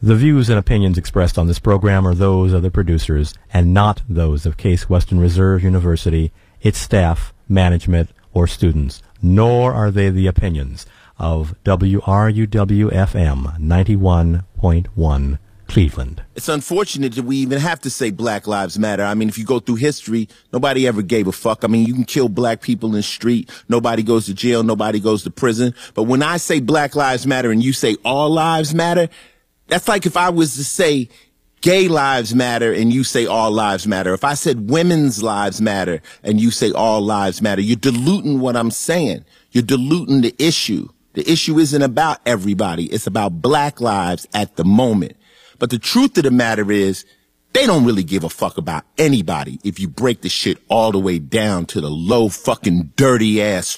The views and opinions expressed on this program are those of the producers and not those of Case Western Reserve University, its staff, management, or students, nor are they the opinions of WRUW-FM 91.1 Cleveland. It's unfortunate that we even have to say Black Lives Matter. I mean, if you go through history, nobody ever gave a fuck. I mean, you can kill black people in the street. Nobody goes to jail. Nobody goes to prison. But when I say Black Lives Matter and you say all lives matter, that's like if I was to say gay lives matter and you say all lives matter. If I said women's lives matter and you say all lives matter, you're diluting what I'm saying. You're diluting the issue. The issue isn't about everybody. It's about black lives at the moment. But the truth of the matter is, they don't really give a fuck about anybody if you break the shit all the way down to the low fucking dirty ass